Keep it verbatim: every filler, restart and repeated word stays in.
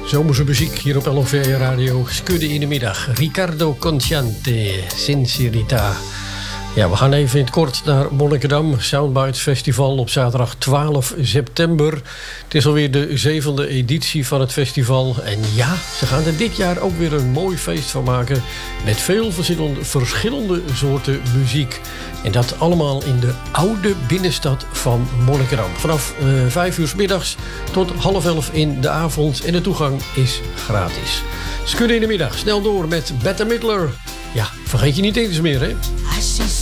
Zomerse muziek hier op L V Radio. Skudde in de middag. Riccardo Conciante, Sincerità. Ja, we gaan even in het kort naar Monnikendam. Soundbites Festival op zaterdag twaalf september. Het is alweer de zevende editie van het festival. En ja, ze gaan er dit jaar ook weer een mooi feest van maken. Met veel verschillende, verschillende soorten muziek. En dat allemaal in de oude binnenstad van Monnikendam. Vanaf uh, vijf uur 's middags tot half elf in de avond. En de toegang is gratis. Skudde in de middag. Snel door met Bette Midler. Ja, vergeet je niet eens meer, hè?